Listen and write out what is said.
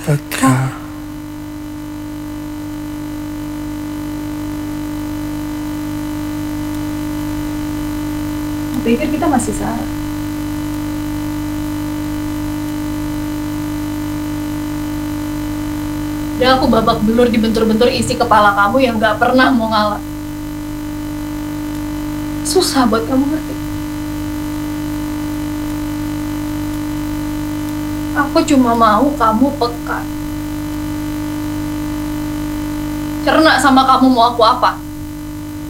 peka. Aku pikir kita masih salah. Udah aku babak belur dibentur-bentur isi kepala kamu yang gak pernah mau ngalah. Susah buat kamu ngerti. Aku cuma mau kamu peka. Cerna sama kamu mau aku apa.